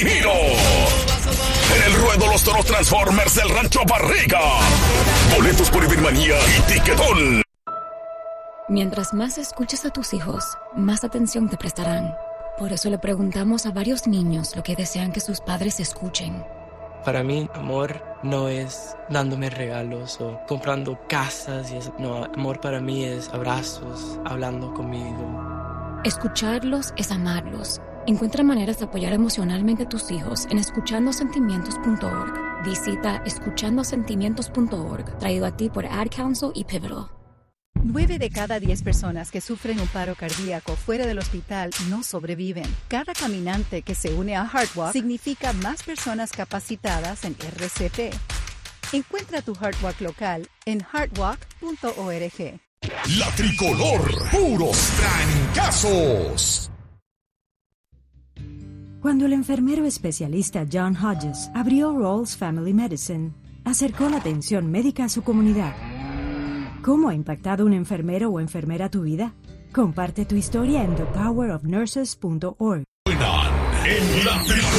Casimiro. En el ruedo los toros Transformers del Rancho Barriga. Boletos por Ibermanía y Tiquetón. Mientras más escuches a tus hijos, más atención te prestarán. Por eso le preguntamos a varios niños lo que desean que sus padres escuchen. Para mí, amor no es dándome regalos o comprando casas y eso. No, amor para mí es abrazos, hablando conmigo. Escucharlos es amarlos. Encuentra maneras de apoyar emocionalmente a tus hijos en escuchandosentimientos.org. Visita escuchandosentimientos.org, traído a ti por Ad Council y Pivotal. 9 de cada 10 personas que sufren un paro cardíaco fuera del hospital no sobreviven. Cada caminante que se une a HeartWalk significa más personas capacitadas en RCP. Encuentra tu HeartWalk local en heartwalk.org. La Tricolor, puros trancazos. Cuando el enfermero especialista John Hodges abrió Rawls Family Medicine, acercó la atención médica a su comunidad. ¿Cómo ha impactado un enfermero o enfermera tu vida? Comparte tu historia en thepowerofnurses.org. En la Tricolor.